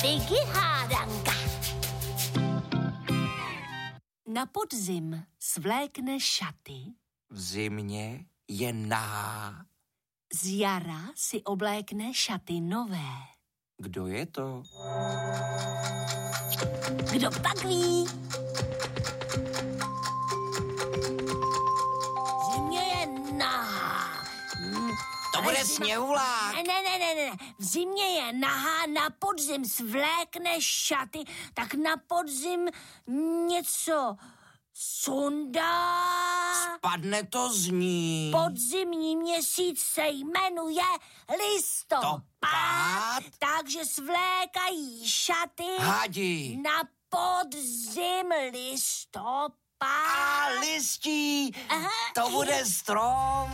Vicky hádanka. Na podzim svlékne šaty. V zimě je nahá. Z jara si oblékne šaty nové. Kdo je to? Kdo pak ví? Zimě je nahá. To bude sněhulák. Ne. V zimě je nahá, na podzim svlékne šaty, tak na podzim něco sundá. Spadne to z ní. Podzimní měsíc se jmenuje listopad, takže svlékají šaty Hadi. na podzim listopad. A listí. To bude strom.